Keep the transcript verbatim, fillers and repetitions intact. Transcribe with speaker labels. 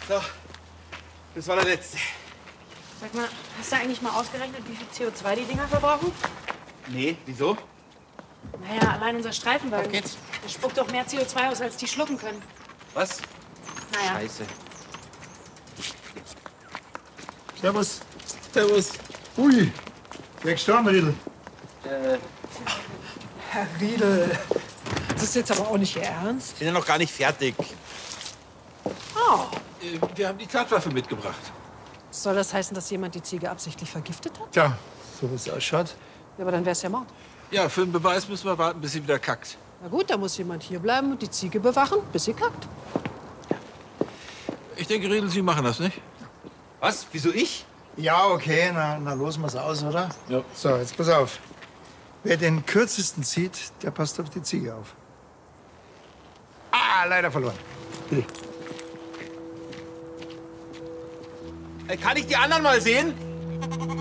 Speaker 1: So, das war der letzte.
Speaker 2: Sag mal, hast du eigentlich mal ausgerechnet, wie viel C O zwei die Dinger verbrauchen?
Speaker 1: Nee, wieso?
Speaker 2: Naja, allein unser Streifenwagen.
Speaker 1: Auf geht's.
Speaker 2: Der spuckt doch mehr C O zwei aus, als die schlucken können.
Speaker 1: Was?
Speaker 2: Naja.
Speaker 1: Scheiße.
Speaker 3: Servus.
Speaker 1: Servus.
Speaker 3: Ui, wer gestorben, Riedel?
Speaker 1: Äh,
Speaker 4: Herr Riedel, das ist jetzt aber auch nicht Ihr Ernst.
Speaker 1: bin ja noch gar nicht fertig.
Speaker 4: Oh.
Speaker 5: Äh, Wir haben die Tatwaffe mitgebracht.
Speaker 4: Soll das heißen, dass jemand die Ziege absichtlich vergiftet hat?
Speaker 3: Tja, so wie es ausschaut.
Speaker 4: Ja, aber dann wäre es ja Mord.
Speaker 5: Ja, für den Beweis müssen wir warten, bis sie wieder kackt.
Speaker 4: Na gut, da muss jemand hier bleiben und die Ziege bewachen, bis sie kackt.
Speaker 5: Ich denke, Riedel, Sie machen das, nicht?
Speaker 1: Was? Wieso ich?
Speaker 3: Ja, okay, na, na losen wir's aus, oder?
Speaker 5: Ja.
Speaker 3: So, jetzt pass auf. Wer den kürzesten zieht, der passt auf die Ziege auf. Ah, leider verloren. Bitte.
Speaker 1: Äh, Kann ich die anderen mal sehen?